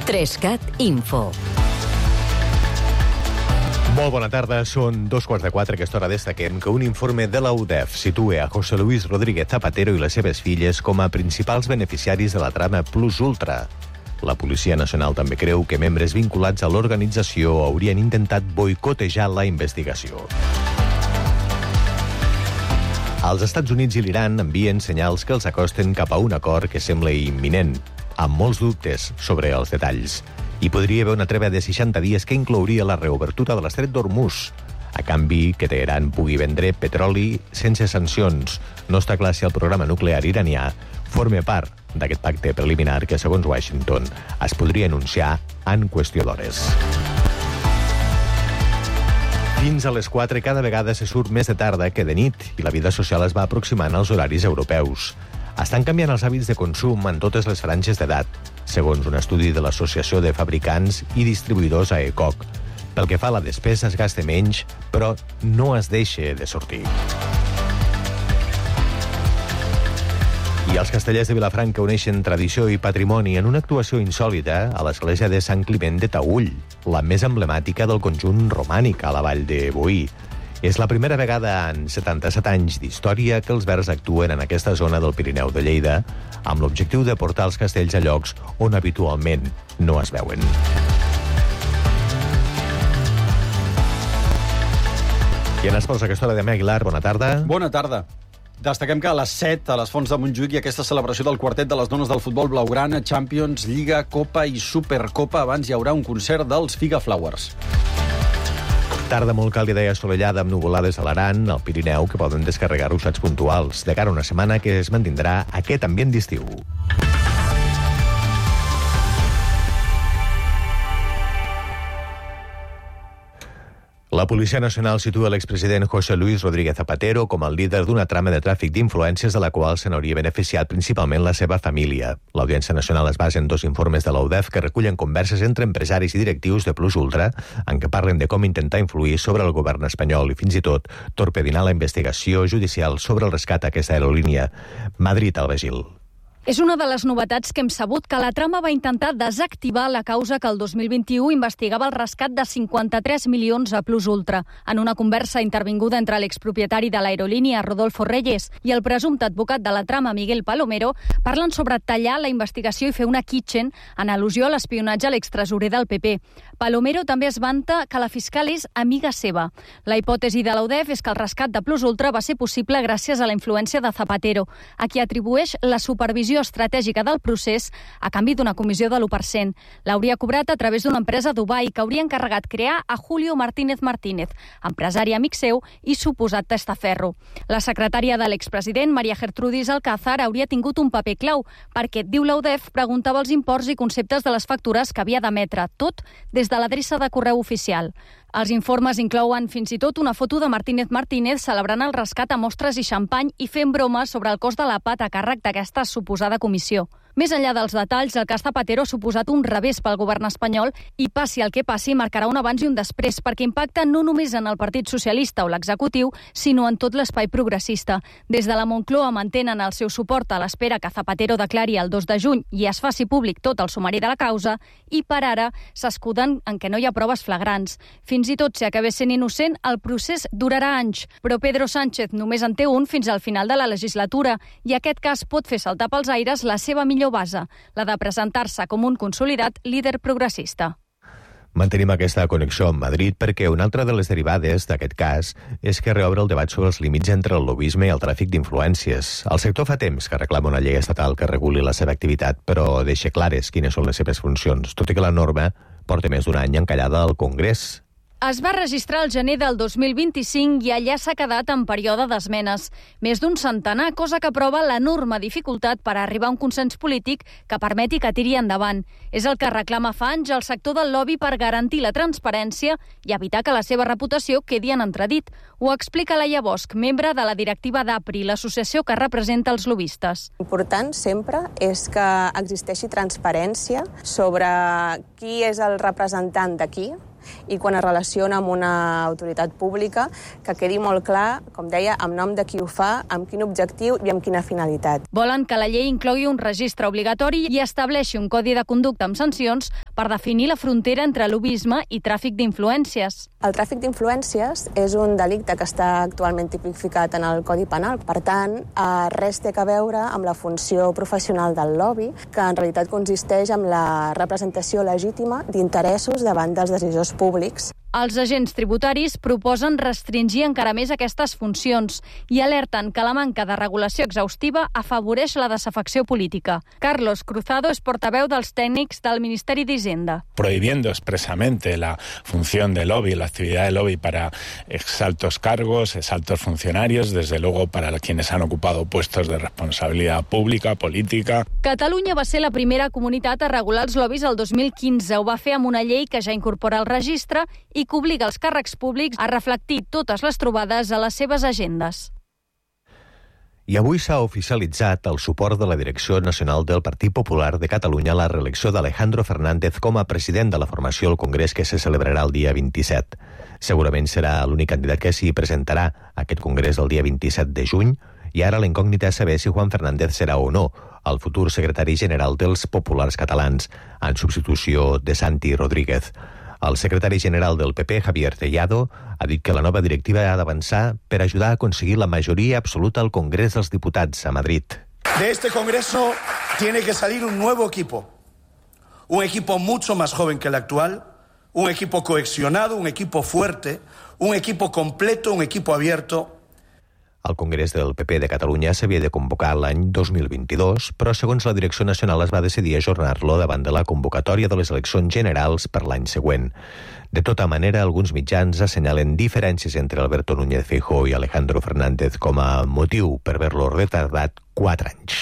3CAT Info. Molt bona tarda, són 3:15. A aquesta hora destaquem que un informe de la UDEF situa a José Luis Rodríguez Zapatero i les seves filles com a principals beneficiaris de la trama Plus Ultra. La Policia Nacional també creu que membres vinculats a l'organització haurien intentat boicotejar la investigació. Els Estats Units i l'Iran envien senyals que els acosten cap a un acord que sembla imminent, amb molts dubtes sobre els detalls. Hi podria haver una treva de 60 dies que inclouria la reobertura de l'estret d'Hormuz, a canvi que Teheran pugui vendre petroli sense sancions. No està clar si el programa nuclear iranià forma part d'aquest pacte preliminar que, segons Washington, es podria anunciar en qüestió d'hores. Fins a les 4 cada vegada se surt més de tarda que de nit i la vida social es va aproximant als horaris europeus. Estan canviant els hàbits de consum en totes les franges d'edat, segons un estudi de l'Associació de Fabricants i Distribuïdors AECOC. Pel que fa a la despesa es gasta menys, però no es deixa de sortir. I els castellers de Vilafranca uneixen tradició i patrimoni en una actuació insòlita a l'església de Sant Climent de Taüll, la més emblemàtica del conjunt romànic a la vall de Boí. És la primera vegada en 77 anys d'història que els Verds actuen en aquesta zona del Pirineu de Lleida amb l'objectiu de portar els castells a llocs on habitualment no es veuen. I en esports, aquesta hora de Aguilar, bona tarda. Bona tarda. Destaquem que a les 7, a les Fonts de Montjuïc, hi ha aquesta celebració del quartet de les dones del futbol blaugrana, Champions, Lliga, Copa i Supercopa. Abans hi haurà un concert dels Figa Flowers. Tarda molt càlida i assolellada amb nuvolades a l'Aran, al Pirineu, que poden descarregar ruixats puntuals, de cara a una setmana que es mantindrà aquest ambient d'estiu. La Policia Nacional situa l'expresident José Luis Rodríguez Zapatero com el líder d'una trama de tràfic d'influències de la qual se n'hauria beneficiat principalment la seva família. L'Audiència Nacional es basa en 2 informes de la UDEF que recullen converses entre empresaris i directius de Plus Ultra en què parlen de com intentar influir sobre el govern espanyol i fins i tot torpedinar la investigació judicial sobre el rescat a aquesta aerolínia. Madrid, Albagil. És una de les novetats que hem sabut que la trama va intentar desactivar la causa que el 2021 investigava el rescat de 53 milions a Plus Ultra. En una conversa intervinguda entre l'expropietari de l'aerolínia, Rodolfo Reyes, i el presumpte advocat de la trama, Miguel Palomero, parlen sobre tallar la investigació i fer una kitchen en al·lusió a l'espionatge a l'extresorer del PP. Palomero també es vanta que la fiscal és amiga seva. La hipòtesi de la UDEF és que el rescat de Plus Ultra va ser possible gràcies a la influència de Zapatero, a qui atribueix la supervisió estratègica del procés a canvi d'una comissió de l'1%. L'hauria cobrat a través d'una empresa a Dubai que hauria encarregat crear a Julio Martínez Martínez, empresari amic seu i suposat testaferro. La secretària de l'expresident, María Gertrudis Alcázar, hauria tingut un paper clau perquè, diu la UDEF, preguntava els imports i conceptes de les factures que havia d'emetre, tot des de l'adreça de correu oficial. Els informes inclouen fins i tot una foto de Martínez Martínez celebrant el rescat a mostres i xampany i fent bromes sobre el cost de la PAT a càrrec d'aquesta suposada comissió. Més enllà dels detalls, el cas Zapatero ha suposat un revés pel govern espanyol i, passi el que passi, marcarà un abans i un després, perquè impacta no només en el Partit Socialista o l'executiu, sinó en tot l'espai progressista. Des de la Moncloa mantenen el seu suport a l'espera que Zapatero declari el 2 de juny i es faci públic tot el sumari de la causa, i per ara s'escuden en què no hi ha proves flagrants. Fins i tot si acabés sent innocent, el procés durarà anys, però Pedro Sánchez només en té un fins al final de la legislatura, i aquest cas pot fer saltar pels aires la seva millor base, la de presentar-se com un consolidat líder progressista. Mantenim aquesta connexió amb Madrid perquè una altra de les derivades d'aquest cas és que reobre el debat sobre els límits entre el lobisme i el tràfic d'influències. El sector fa temps que reclama una llei estatal que reguli la seva activitat, però deixa clares quines són les seves funcions, tot i que la norma porta més d'un any encallada al Congrés. Es va registrar el gener del 2025 i allà s'ha quedat en període d'esmenes. Més d'un centenar, cosa que prova l'enorme dificultat per arribar a un consens polític que permeti que tiri endavant. És el que reclama fa anys el sector del lobby per garantir la transparència i evitar que la seva reputació quedi en entredit. Ho explica Laia Bosch, membre de la directiva d'APRI, l'associació que representa els lobistes. L'important sempre és que existeixi transparència sobre qui és el representant de qui i quan es relaciona amb una autoritat pública, que quedi molt clar, com deia, amb nom de qui ho fa, amb quin objectiu i amb quina finalitat. Volen que la llei inclogui un registre obligatori i estableixi un codi de conducta amb sancions per definir la frontera entre lobbisme i tràfic d'influències. El tràfic d'influències és un delicte que està actualment tipificat en el Codi Penal. Per tant, res té a veure amb la funció professional del lobby, que en realitat consisteix en la representació legítima d'interessos davant dels decisors públics. Els agents tributaris proposen restringir encara més aquestes funcions i alerten que la manca de regulació exhaustiva afavoreix la desafecció política. Carlos Cruzado és portaveu dels tècnics del Ministeri d'Hisenda. Prohibiendo expresamente la función de lobby, la actividad de lobby para exaltos cargos, exaltos funcionarios, desde luego para quienes han ocupado puestos de responsabilidad pública, política. Catalunya va ser la primera comunitat a regular els lobbies el 2015. Ho va fer amb una llei que ja incorpora el registre i que obliga els càrrecs públics a reflectir totes les trobades a les seves agendes. I avui s'ha oficialitzat el suport de la Direcció Nacional del Partit Popular de Catalunya a la reelecció d'Alejandro Fernández com a president de la formació al Congrés que se celebrarà el dia 27. Segurament serà l'únic candidat que s'hi presentarà a aquest Congrés el dia 27 de juny i ara la incògnita és saber si Juan Fernández serà o no el futur secretari general dels Populars Catalans en substitució de Santi Rodríguez. El secretari general del PP, Javier Tellado, ha dit que la nova directiva ha d'avançar per ajudar a aconseguir la majoria absoluta al Congrés dels Diputats a Madrid. De este Congreso tiene que salir un nuevo equipo. Un equipo mucho más joven que el actual, un equipo cohesionado, un equipo fuerte, un equipo completo, un equipo abierto. El Congrés del PP de Catalunya s'havia de convocar l'any 2022, però segons la Direcció Nacional es va decidir ajornar-lo davant de la convocatòria de les eleccions generals per l'any següent. De tota manera, alguns mitjans assenyalen diferències entre Alberto Núñez Feijóo i Alejandro Fernández com a motiu per haver-lo retardat 4 anys.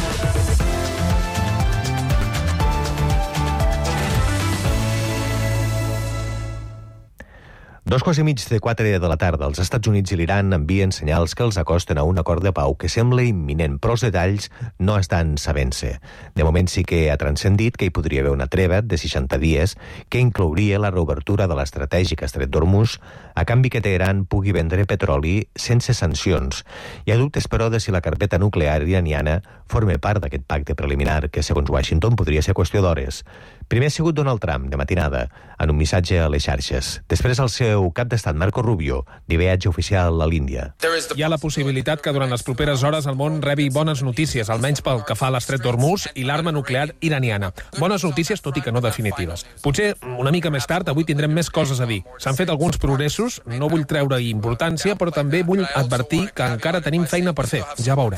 3:45 de la tarda, els Estats Units i l'Iran envien senyals que els acosten a un acord de pau que sembla imminent, però els detalls no estan sabent-se. De moment sí que ha transcendit que hi podria haver una treva de 60 dies que inclouria la reobertura de l'estratègic Estret d'Hormuz a canvi que Teheran pugui vendre petroli sense sancions. Hi ha dubtes, però, de si la carpeta nuclear iraniana forma part d'aquest pacte preliminar que, segons Washington, podria ser qüestió d'hores. Primer ha sigut Donald Trump, de matinada, en un missatge a les xarxes. Després el seu cap d'estat, Marco Rubio, de viatge oficial a l'Índia. Hi ha la possibilitat que durant les properes hores el món rebi bones notícies, almenys pel que fa a l'Estret d'Hormuz i l'arma nuclear iraniana. Bones notícies, tot i que no definitives. Potser una mica més tard, avui tindrem més coses a dir. S'han fet alguns progressos, no vull treure-hi importància, però també vull advertir que encara tenim feina per fer. Ja veurem.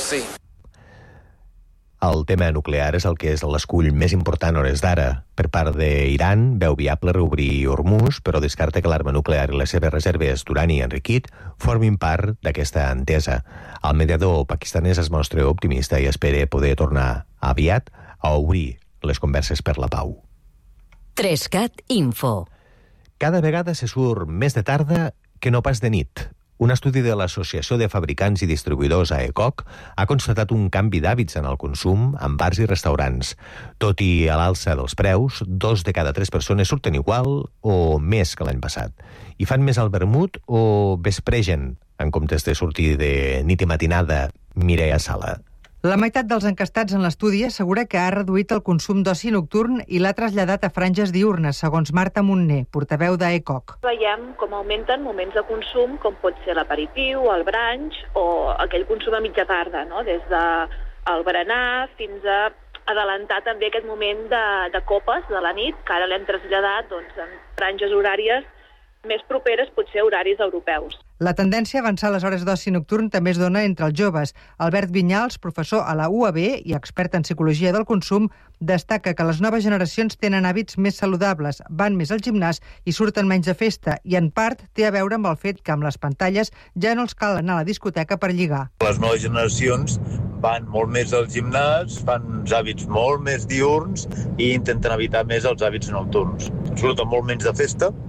El tema nuclear és el que és l'escull més important a hores d'ara. Per part d'Iran, veu viable reobrir Hormuz, però descarta que l'arma nuclear i les seves reserves d'urani enriquit formin part d'aquesta entesa. El mediador pakistanès es mostra optimista i espera poder tornar aviat a obrir les converses per la pau. 3CAT Info. Cada vegada se surt més de tarda que no pas de nit. Un estudi de l'Associació de Fabricants i Distribuïdors AECOC ha constatat un canvi d'hàbits en el consum en bars i restaurants. Tot i a l'alça dels preus, 2 de cada 3 persones surten igual o més que l'any passat. I fan més el vermut o vespregen, en comptes de sortir de nit i matinada, Mireia Sala. La meitat dels encastats en l'estudi assegura que ha reduït el consum d'oci nocturn i l'ha traslladat a franges diurnes, segons Marta Montner, portaveu d'AECOC. Veiem com augmenten moments de consum, com pot ser l'aperitiu, el brunch o aquell consum a mitja tarda, no? Des del berenar fins a adelantar també aquest moment de copes de la nit, que ara l'hem traslladat en franges horàries més properes, potser horaris europeus. La tendència a avançar les hores d'oci nocturn també es dona entre els joves. Albert Vinyals, professor a la UAB i expert en psicologia del consum, destaca que les noves generacions tenen hàbits més saludables, van més al gimnàs i surten menys de festa, i en part té a veure amb el fet que amb les pantalles ja no els cal anar a la discoteca per lligar. Les noves generacions van molt més al gimnàs, fan uns hàbits molt més diürns i intenten evitar més els hàbits nocturns. Surten molt menys de festa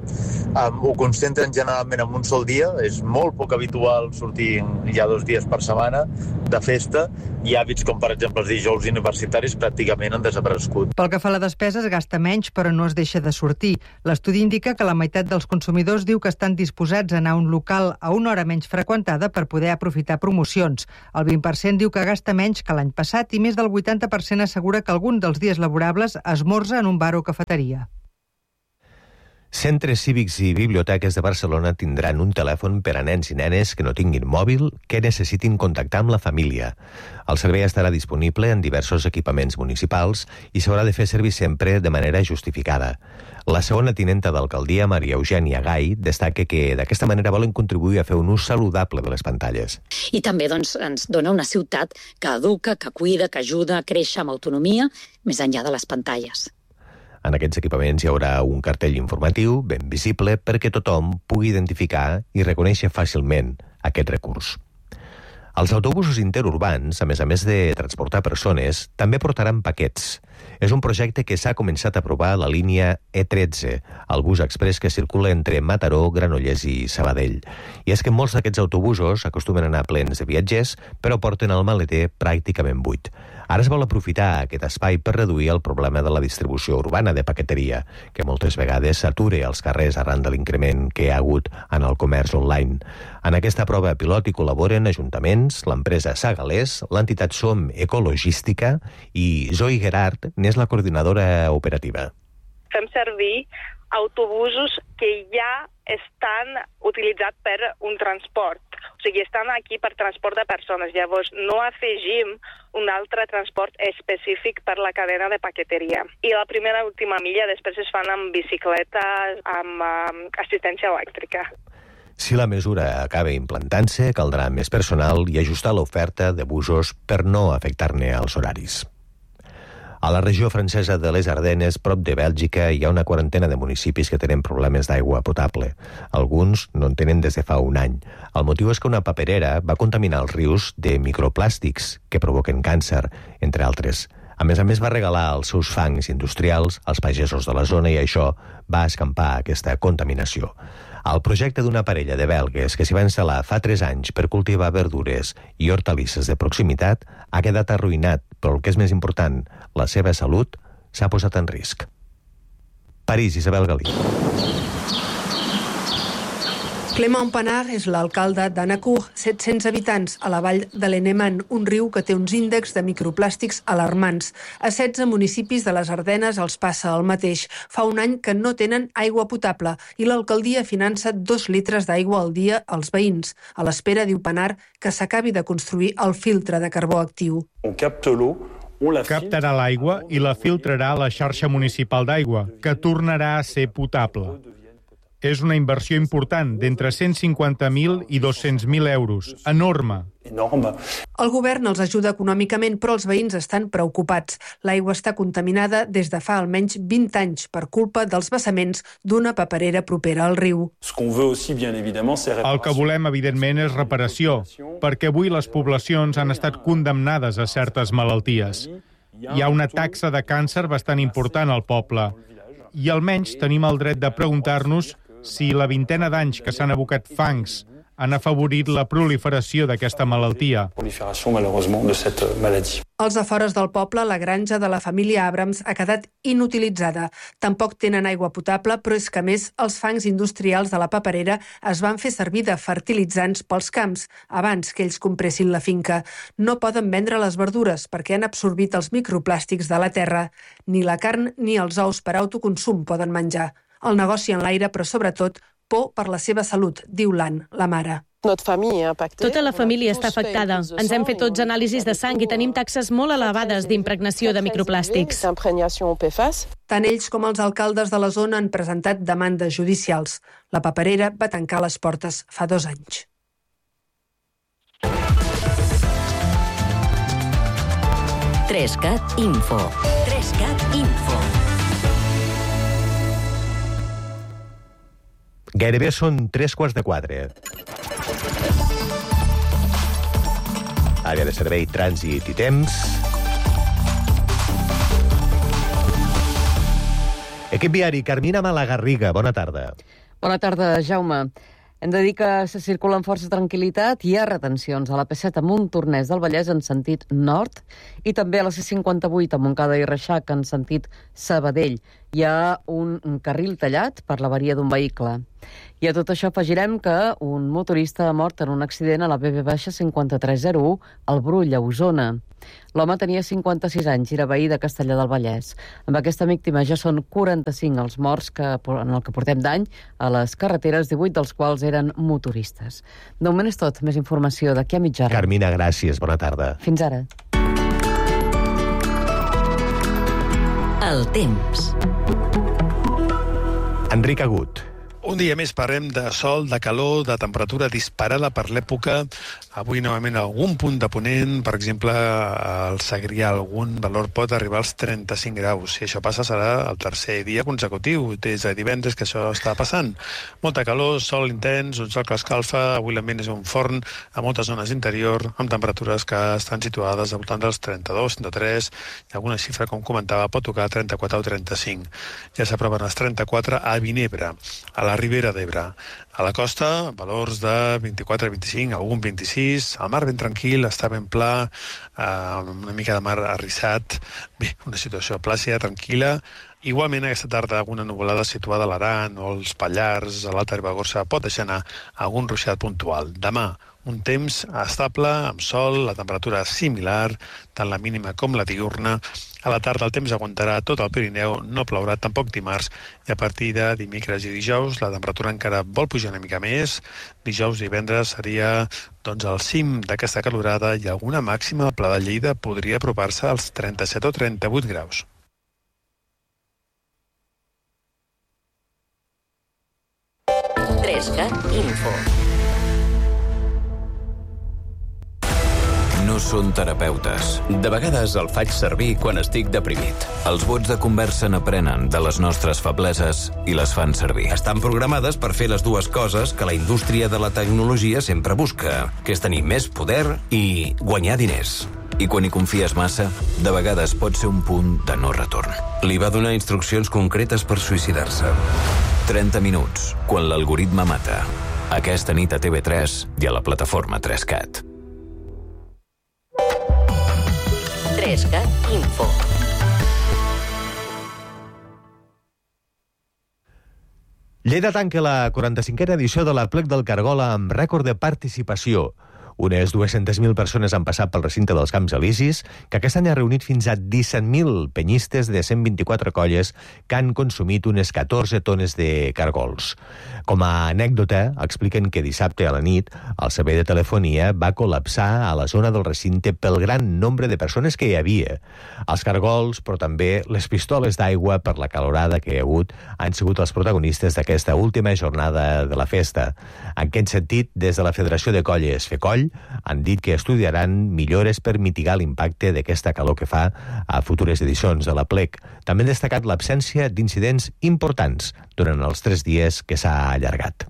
ho concentren generalment en un sol dia, és molt poc habitual sortir ja 2 dies per setmana de festa, i hàbits com, per exemple, els dijous universitaris pràcticament han desaparegut. Pel que fa a la despesa, es gasta menys, però no es deixa de sortir. L'estudi indica que la meitat dels consumidors diu que estan disposats a anar a un local a una hora menys freqüentada per poder aprofitar promocions. El 20% diu que gasta menys que l'any passat i més del 80% assegura que algun dels dies laborables esmorza en un bar o cafeteria. Centres cívics i biblioteques de Barcelona tindran un telèfon per a nens i nenes que no tinguin mòbil que necessitin contactar amb la família. El servei estarà disponible en diversos equipaments municipals i s'haurà de fer servir sempre de manera justificada. La segona tinenta d'alcaldia, Maria Eugènia Gai, destaca que d'aquesta manera volen contribuir a fer un ús saludable de les pantalles. I també ens dona una ciutat que educa, que cuida, que ajuda a créixer amb autonomia més enllà de les pantalles. En aquests equipaments hi haurà un cartell informatiu ben visible perquè tothom pugui identificar i reconèixer fàcilment aquest recurs. Els autobusos interurbans, a més de transportar persones, també portaran paquets. És un projecte que s'ha començat a provar a la línia E13, el bus express que circula entre Mataró, Granollers i Sabadell. I és que molts d'aquests autobusos acostumen a anar plens de viatgers, però porten el maleter pràcticament buit. Ara es vol aprofitar aquest espai per reduir el problema de la distribució urbana de paqueteria, que moltes vegades s'ature als carrers arran de l'increment que hi ha hagut en el comerç online. En aquesta prova pilot hi col·laboren ajuntaments, l'empresa Sagalés, l'entitat Som Ecologística i Zoe Gerard n'és la coordinadora operativa. Fem servir autobusos que ja estan utilitzats per un transport. O sigui, estan aquí per transport de persones. Llavors, no afegim un altre transport específic per la cadena de paqueteria. I la primera i última milla després es fan amb bicicleta, amb assistència elèctrica. Si la mesura acaba implantant-se, caldrà més personal i ajustar l'oferta de busos per no afectar-ne els horaris. A la regió francesa de les Ardenes, prop de Bèlgica, hi ha una quarantena de municipis que tenen problemes d'aigua potable. Alguns no en tenen des de fa un any. El motiu és que una paperera va contaminar els rius de microplàstics que provoquen càncer, entre altres. A més, va regalar els seus fangs industrials als pagesos de la zona i això va escampar aquesta contaminació. El projecte d'una parella de belgues que s'hi va instal·lar fa 3 anys per cultivar verdures i hortalisses de proximitat ha quedat arruïnat, però el que és més important, la seva salut s'ha posat en risc. París, Isabel Galí. Clément Panard és l'alcalde d'Anacourt, 700 habitants, a la vall de l'Eneman, un riu que té uns índexs de microplàstics alarmants. A 16 municipis de les Ardenes els passa el mateix. Fa un any que no tenen aigua potable i l'alcaldia finança 2 litres d'aigua al dia als veïns, a l'espera, diu Panard, que s'acabi de construir el filtre de carbó actiu. Captarà l'aigua i la filtrarà a la xarxa municipal d'aigua, que tornarà a ser potable. És una inversió important, d'entre 150.000 i 200.000 euros. Enorme. El govern els ajuda econòmicament, però els veïns estan preocupats. L'aigua està contaminada des de fa almenys 20 anys per culpa dels vessaments d'una paperera propera al riu. El que volem, evidentment, és reparació, perquè avui les poblacions han estat condemnades a certes malalties. Hi ha una taxa de càncer bastant important al poble i almenys tenim el dret de preguntar-nos si la vintena d'anys que s'han abocat fangs han afavorit la proliferació d'aquesta malaltia. Als afores del poble, la granja de la família Abrams ha quedat inutilitzada. Tampoc tenen aigua potable, però és que, a més, els fangs industrials de la paperera es van fer servir de fertilitzants pels camps, abans que ells compressin la finca. No poden vendre les verdures perquè han absorbit els microplàstics de la terra. Ni la carn ni els ous per autoconsum poden menjar. El negoci en l'aire, però sobretot por per la seva salut, diu l'Anne, la mare. Tota la família està afectada. Ens hem fet tots anàlisis de sang i tenim taxes molt elevades d'impregnació de microplàstics. Tant ells com els alcaldes de la zona han presentat demandes judicials. La paperera va tancar les portes fa 2 anys. Trescat Info. Trescat Info. Gairebé són 3:15. Àrea de servei, trànsit i temps. Equip viari, Carmina Malagarriga, bona tarda. Bona tarda, Jaume. Hem de dir que se circula amb força tranquil·litat. Hi ha retencions a la P7 a Montornès del Vallès en sentit nord i també a la C58 a Montcada i Reixac en sentit Sabadell. Hi ha un carril tallat per l'avaria d'un vehicle. I a tot això afegirem que un motorista ha mort en un accident a la BB-5301 al Brull, a Osona. L'home tenia 56 anys i era veí de Castellar del Vallès. Amb aquesta víctima ja són 45 els morts en el que portem d'any a les carreteres, 18 dels quals eren motoristes. De moment és tot. Més informació d'aquí a mitja hora. Carmina, gràcies. Bona tarda. Fins ara. El temps. Enric Agut. Un dia més parlem de sol, de calor, de temperatura disparada per l'època. Avui, novament, algun punt de ponent, per exemple, al Segrià, algun valor pot arribar als 35 graus. Si això passa, serà el tercer dia consecutiu, des de divendres que això està passant. Molta calor, sol intens, un sol que escalfa. Avui l'ambient és un forn a moltes zones interior, amb temperatures que estan situades al voltant dels 32, 33, i alguna xifra, com comentava, pot tocar 34 o 35. Ja s'aproven els 34 a Vinebre, a la Ribera d'Ebre. A la costa, valors de 24 a 25, algun 26. El mar ben tranquil, està ben pla, una mica de mar arrissat. Bé, una situació plàcida, tranquil·la. Igualment, aquesta tarda, alguna nuvolada situada a l'Aran o als Pallars, a l'Alta Ribagorça, pot deixar anar algun ruixat puntual. Demà, un temps estable, amb sol, la temperatura similar, tant la mínima com la diurna. A la tarda el temps aguantarà tot el Pirineu, no plourà tampoc dimarts, i a partir de dimecres i dijous la temperatura encara vol pujar una mica més. Dijous i divendres seria el cim d'aquesta calorada i alguna màxima al Pla de Lleida podria apropar-se als 37 o 38 graus. Info. No són terapeutes. De vegades el faig servir quan estic deprimit. Els bots de conversa n'aprenen de les nostres febleses i les fan servir. Estan programades per fer les dues coses que la indústria de la tecnologia sempre busca, que és tenir més poder i guanyar diners. I quan hi confies massa, de vegades pot ser un punt de no retorn. Li va donar instruccions concretes per suïcidar-se. 30 minuts, quan l'algoritme mata. Aquesta nit a TV3 i a la plataforma 3CAT. 3CAT Info. Lleida tanca la 45a edició de l'Aplec del Cargola amb rècord de participació. Unes 200.000 persones han passat pel recinte dels Camps Elisis, que aquest any ha reunit fins a 17.000 penyistes de 124 colles que han consumit unes 14 tones de cargols. Com a anècdota, expliquen que dissabte a la nit el servei de telefonia va col·lapsar a la zona del recinte pel gran nombre de persones que hi havia. Els cargols, però també les pistoles d'aigua per la calorada que hi ha hagut, han sigut els protagonistes d'aquesta última jornada de la festa. En aquest sentit, des de la Federació de Colles FECOLL han dit que estudiaran millores per mitigar l'impacte d'aquesta calor que fa a futures edicions de l'Aplec. També han destacat l'absència d'incidents importants durant els 3 dies que s'ha allargat.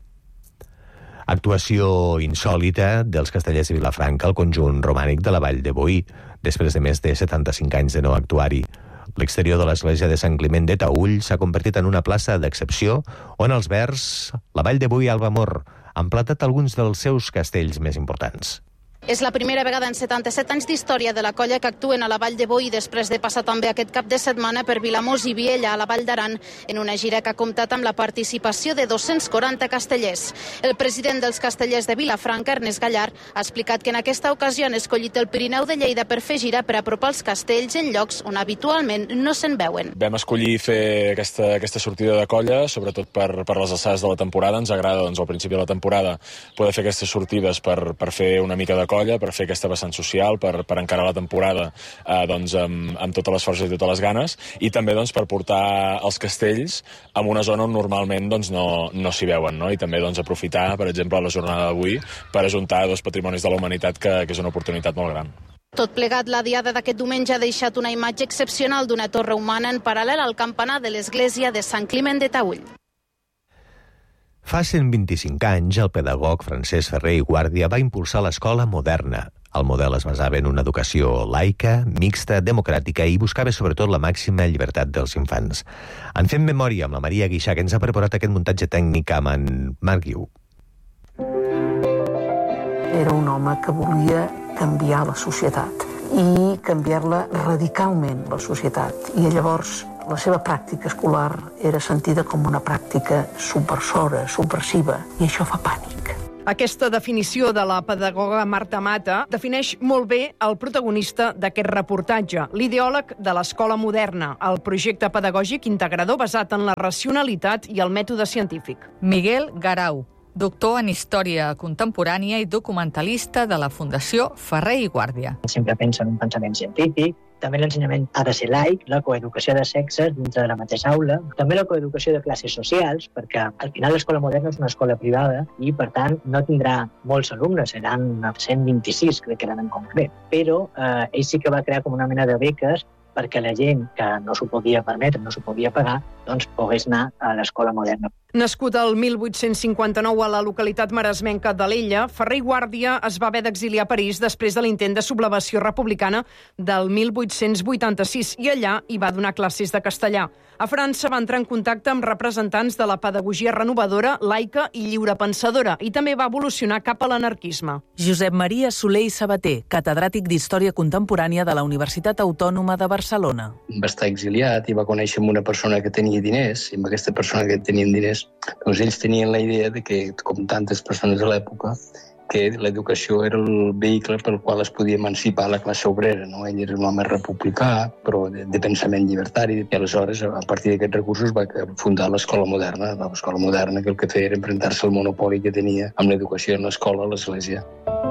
Actuació insòlita dels Castellers de Vilafranca al conjunt romànic de la Vall de Boí, després de més de 75 anys de no actuar-hi. L'exterior de l'església de Sant Climent de Taüll s'ha convertit en una plaça d'excepció on els Verds, la Vall de Boí i Albamor, han plantat alguns dels seus castells més importants. És la primera vegada en 77 anys d'història de la colla que actuen a la Vall de Boí després de passar també aquest cap de setmana per Vilamós i Viella a la Vall d'Aran en una gira que ha comptat amb la participació de 240 castellers. El president dels Castellers de Vilafranca, Ernest Gallard, ha explicat que en aquesta ocasió han escollit el Pirineu de Lleida per fer gira per apropar els castells en llocs on habitualment no se'n veuen. Vam escollir fer aquesta sortida de colla, sobretot per les alçades de la temporada. Ens agrada al principi de la temporada poder fer aquestes sortides per fer una mica de colla, per fer aquesta vessant social, per encarar la temporada amb totes les forces i totes les ganes, i també per portar els castells a una zona on normalment no s'hi veuen, no? I també aprofitar, per exemple, la jornada d'avui per ajuntar 2 patrimonis de la humanitat, que és una oportunitat molt gran. Tot plegat, la diada d'aquest diumenge ha deixat una imatge excepcional d'una torre humana en paral·lel al campanar de l'església de Sant Climent de Taüll. Fa 125 anys, el pedagog Francesc Ferrer i Guàrdia va impulsar l'escola moderna. El model es basava en una educació laica, mixta, democràtica i buscava sobretot la màxima llibertat dels infants. En fem memòria amb la Maria Guixà, que ens ha preparat aquest muntatge tècnic amb en Marc Guiu. Era un home que volia canviar la societat i canviar-la radicalment, la societat. I llavors la seva pràctica escolar era sentida com una pràctica subversora, subversiva, i això fa pànic. Aquesta definició de la pedagoga Marta Mata defineix molt bé el protagonista d'aquest reportatge, l'ideòleg de l'escola moderna, el projecte pedagògic integrador basat en la racionalitat i el mètode científic. Miguel Garau, doctor en Història Contemporània i documentalista de la Fundació Ferrer i Guàrdia. Sempre pensa en un pensament científic. També l'ensenyament ha de ser laic, la coeducació de sexes dintre de la mateixa aula, també la coeducació de classes socials, perquè al final l'escola moderna és una escola privada i, per tant, no tindrà molts alumnes, seran 126, crec que eren en concret. Però ell sí que va crear com una mena de beques perquè la gent que no s'ho podia permetre, no s'ho podia pagar, doncs pogués anar a l'escola moderna. Nascut el 1859 a la localitat maresmenca d'Alella, Ferrer i Guàrdia es va haver d'exiliar a París després de l'intent de sublevació republicana del 1886 i allà hi va donar classes de castellà. A França va entrar en contacte amb representants de la pedagogia renovadora, laica i lliurepensadora i també va evolucionar cap a l'anarquisme. Josep Maria Soler i Sabater, catedràtic d'Història Contemporània de la Universitat Autònoma de Barcelona. Va estar exiliat i va conèixer una persona que tenia diners, i amb aquesta persona que tenien diners, doncs ells tenien la idea de que, com tantes persones de l'època, que l'educació era el vehicle pel qual es podia emancipar la classe obrera. No? Ell era un home republicà, però de pensament llibertari, i aleshores, a partir d'aquests recursos, va fundar l'Escola Moderna. L'Escola Moderna, que el que feia era enfrontar-se al monopoli que tenia amb l'educació en l'escola a l'Església.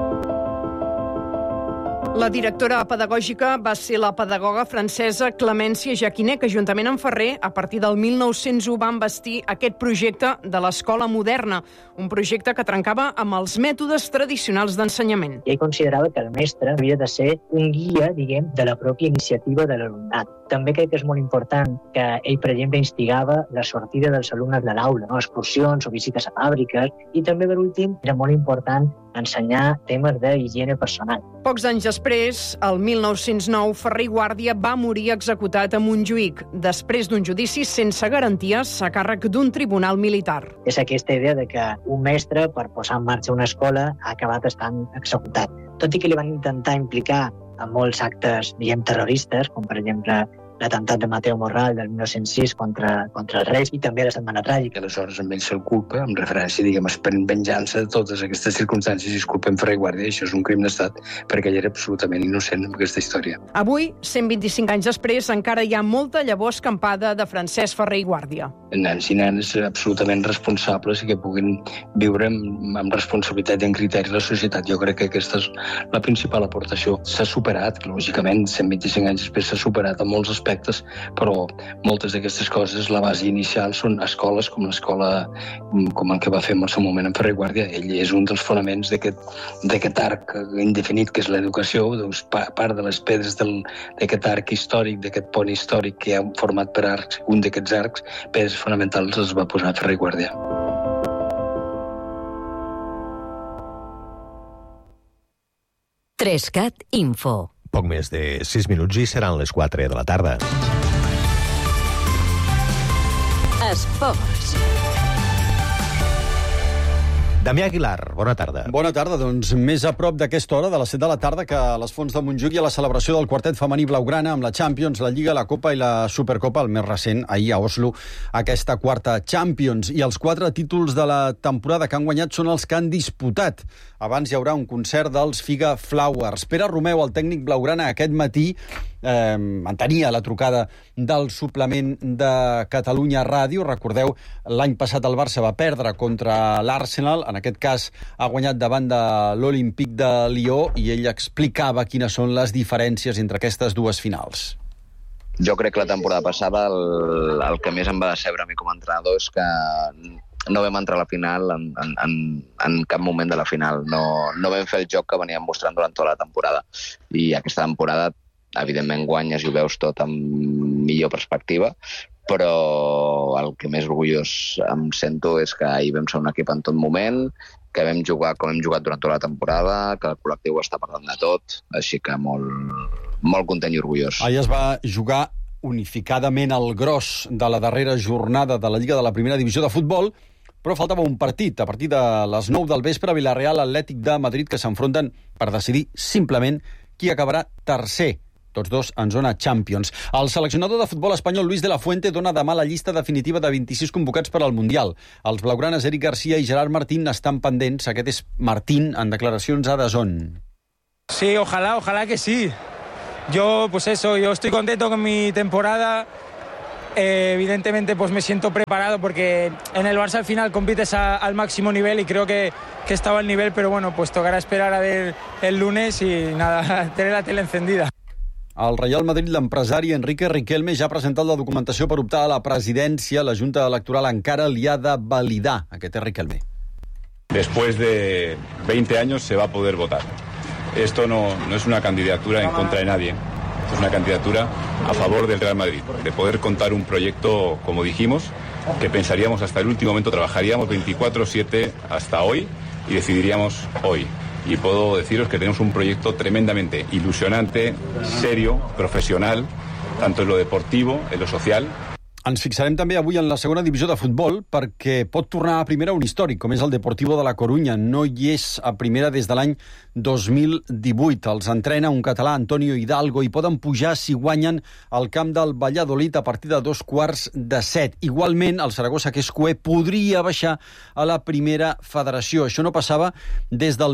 La directora pedagògica va ser la pedagoga francesa Clemència Jacquinet, que juntament amb Ferrer, a partir del 1901, van bastir aquest projecte de l'escola moderna, un projecte que trencava amb els mètodes tradicionals d'ensenyament. I ell considerava que el mestre havia de ser un guia, diguem, de la pròpia iniciativa de l'alumnat. També crec que és molt important que ell, per exemple, instigava la sortida dels alumnes de l'aula, no? Excursions o visites a fàbriques, i també, per últim, era molt important ensenyar temes d'higiene personal. Pocs anys després, el 1909, Ferrer i Guàrdia va morir executat a Montjuïc, després d'un judici sense garanties a càrrec d'un tribunal militar. És aquesta idea de que un mestre, per posar en marxa una escola, ha acabat estant executat. Tot i que li van intentar implicar en molts actes, diguem, terroristes, com per exemple l'atemptat de Mateo Morral del 1906 contra els Reis i també la Setmana Tràgica. Aleshores, amb ell se'l culpa, amb referència, diguem, es pren venjança de totes aquestes circumstàncies i es culpa en Ferrer i Guàrdia. Això és un crim d'estat, perquè ell era absolutament innocent en aquesta història. Avui, 125 anys després, encara hi ha molta llavor escampada de Francesc Ferrer i Guàrdia. Nens i nenes absolutament responsables i que puguin viure amb responsabilitat i amb criteri la societat. Jo crec que aquesta és la principal aportació. S'ha superat, lògicament, 125 anys després s'ha superat en molts aspectes, però moltes d'aquestes coses, la base inicial són escoles com l'escola com el que va fer en el seu moment en Ferrer i Guàrdia. Ell és un dels fonaments d'aquest arc indefinit que és l'educació. Doncs, part de les pedres d'aquest arc històric, d'aquest pont històric que ha format per arcs, un d'aquests arcs, pedres fonamentals els va posar Ferrer i Guàrdia. Trescat Info. Poc més de 6 minuts i seran les 4 de la tarda. Esports. Damià Aguilar, bona tarda. Bona tarda, doncs més a prop d'aquesta hora, de les 7 de la tarda, que a les Fonts de Montjuïc hi ha la celebració del quartet femení blaugrana amb la Champions, la Lliga, la Copa i la Supercopa, el més recent, ahir a Oslo, aquesta quarta Champions. I els 4 títols de la temporada que han guanyat són els que han disputat. Abans hi haurà un concert dels Figa Flowers. Pere Romeu, el tècnic blaugrana, aquest matí mantenia la trucada del suplement de Catalunya Ràdio. Recordeu, l'any passat el Barça va perdre contra l'Arsenal, en aquest cas ha guanyat davant de l'Olímpic de Lió, i ell explicava quines són les diferències entre aquestes dues finals. Jo crec que la temporada passada el que més em va decebre a mi com a entrenador és que no vam entrar a la final en cap moment de la final. No vam fer el joc que veníem mostrant durant tota la temporada. I aquesta temporada, evidentment, guanyes i ho veus tot amb millor perspectiva, però el que més orgullós em sento és que ahir vam ser un equip en tot moment, que vam jugar com hem jugat durant tota la temporada, que el col·lectiu està parlant de tot, així que molt content i orgullós. Ahir es va jugar unificadament el gros de la darrera jornada de la Lliga de la Primera Divisió de Futbol, però faltava un partit. A partir de les 9 del vespre, Villarreal Atlètic de Madrid, que s'enfronten per decidir simplement qui acabarà tercer, tots dos en zona Champions. El seleccionador de futbol espanyol Luis de la Fuente dona demà la llista definitiva de 26 convocats per al Mundial. Els blaugranes Eric García i Gerard Martín estan pendents. Aquest és Martín en declaracions a DAZN. Sí, ojalá que sí. Yo estoy contento con mi temporada. Evidentemente pues me siento preparado porque en el Barça al final compites al máximo nivel y creo que estaba al nivel, pero bueno, pues tocará esperar a ver el lunes y nada, tener la tele encendida. Al Real Madrid, l'empresari Enrique Riquelme ja ha presentat la documentació per optar a la presidència. La Junta Electoral encara li ha de validar. Aquest és Riquelme. Después de 20 años se va a poder votar. Esto no es una candidatura en contra de nadie. Esto es una candidatura a favor del Real Madrid, de poder contar un proyecto, como dijimos, que pensaríamos hasta el último momento, trabajaríamos 24/7 hasta hoy y decidiríamos hoy. Y puedo deciros que tenemos un proyecto tremendamente ilusionante, serio, profesional, tanto en lo deportivo, en lo social. Ens fixarem també avui en la segona divisió de futbol perquè pot tornar a primera un històric, com és el Deportivo de la Corunya. No hi és a primera des de l'any 2018. Els entrena un català, Antonio Hidalgo, i poden pujar si guanyen al camp del Valladolid a partir de 6:45. Igualment, el Saragossa, que és cué, podria baixar a la primera federació. Això no passava des del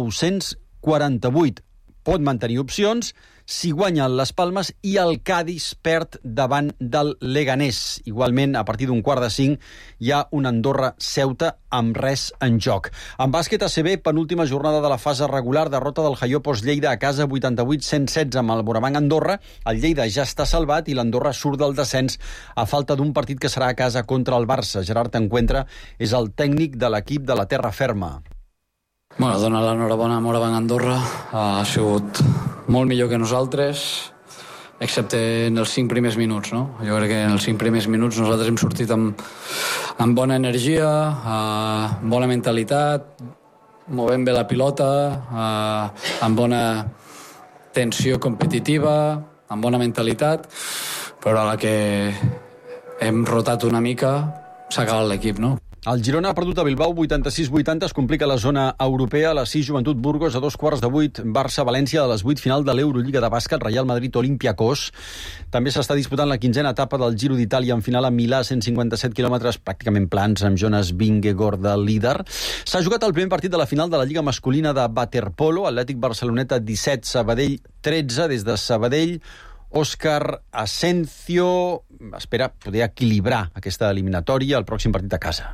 1948. Pot mantenir opcions si guanyen les Palmes i el Cádiz perd davant del Leganés. Igualment, a partir d'un 4:45, hi ha un Andorra-Ceuta amb res en joc. En bàsquet ACB, penúltima jornada de la fase regular, derrota del Jaiopos Lleida a casa 88-116 amb el Morabanc Andorra. El Lleida ja està salvat i l'Andorra surt del descens a falta d'un partit que serà a casa contra el Barça. Gerard Encuentra és el tècnic de l'equip de la Terra Ferma. Bueno, donar l'enhorabona a Morabanc Andorra. Ha sigut molt millor que nosaltres, excepte en els 5 primers minuts, no? Jo crec que en els 5 primers minuts nosaltres hem sortit amb bona energia, bona mentalitat, movent bé la pilota, amb bona tensió competitiva, amb bona mentalitat, però a la que hem rotat una mica s'ha acabat l'equip, no? El Girona ha perdut a Bilbao 86-80, es complica la zona europea. A les 6, Joventut Burgos, a 7:15, Barça-València, a les 8, final de l'Eurolliga de bàsquet, Real Madrid-Olympiacos. També s'està disputant la 15a etapa del Giro d'Itàlia en final a Milà, 157 quilòmetres pràcticament plans, amb Jonas Vingegaard de líder. S'ha jugat el primer partit de la final de la Lliga masculina de waterpolo, Atlètic Barceloneta 17, Sabadell 13, des de Sabadell. Òscar Asencio espera poder equilibrar aquesta eliminatòria al pròxim partit a casa.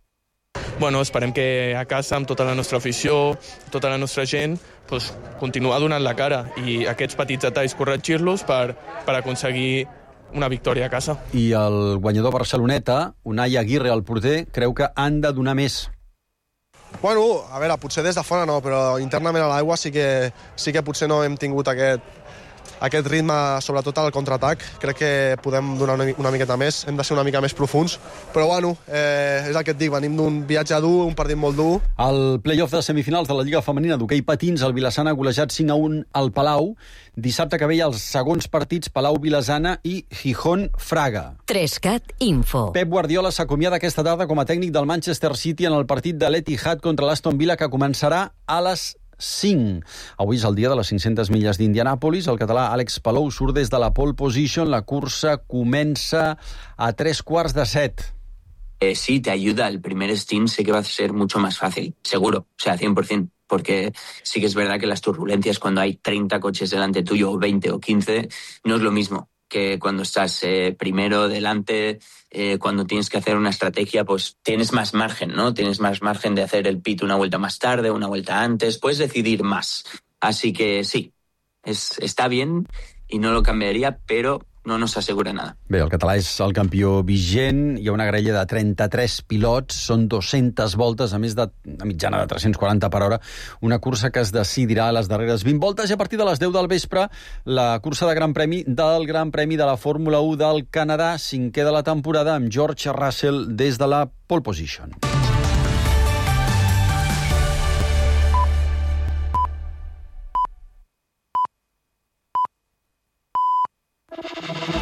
Bueno, esperem que a casa, amb tota la nostra afició, tota la nostra gent, pues, continuar donant la cara i aquests petits detalls corregir-los per aconseguir una victòria a casa. I el guanyador barceloneta, Unai Aguirre, el porter, creu que han de donar més. Bueno, a veure, potser des de fora no, però internament a l'aigua sí que potser no hem tingut aquest ritme, sobretot al contraatac. Crec que podem donar una miqueta més, hem de ser una mica més profuns, però bueno, és el que et dic, venim d'un viatge dur, un partit molt dur. El play-off de semifinals de la Lliga Femenina d'hoquei patins, el Vilassana ha golejat 5-1 al Palau. Dissabte que veia els segons partits Palau-Vilassana i Gijón-Fraga. 3CAT Info. Pep Guardiola s'acomiada aquesta tarda com a tècnic del Manchester City en el partit de l'Etihad contra l'Aston Villa, que començarà a les 5. Avui és el dia de les 500 milles d'Indianàpolis. El català Àlex Palou surt des de la pole position. La cursa comença a 7:15. Sí, te ayuda. El primer stint sé que va a ser mucho más fácil, seguro, o sea, 100%, porque sí que es verdad que las turbulencias cuando hay 30 coches delante tuyo, o 20 o 15, no es lo mismo que cuando estás primero, delante, cuando tienes que hacer una estrategia, pues tienes más margen, ¿no? Tienes más margen de hacer el pit una vuelta más tarde, una vuelta antes, puedes decidir más. Así que sí, está bien y no lo cambiaría, pero no nos assegura nada. Bé, el català és el campió vigent, hi ha una graella de 33 pilots, són 200 voltes, a més de una mitjana de 340 per hora, una cursa que es decidirà a les darreres 20 voltes, i a partir de les 10 del vespre, la cursa de Gran Premi de la Fórmula 1 del Canadà, 5è de la temporada, amb George Russell des de la pole position.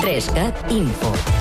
3cat Info.